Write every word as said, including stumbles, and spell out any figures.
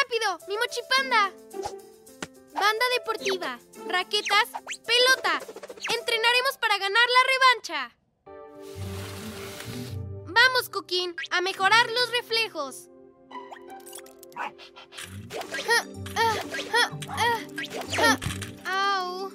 ¡Rápido! ¡Mi mochipanda! Banda deportiva, raquetas, pelota. Entrenaremos para ganar la revancha. Vamos, Cookin, a mejorar los reflejos. ¡Au!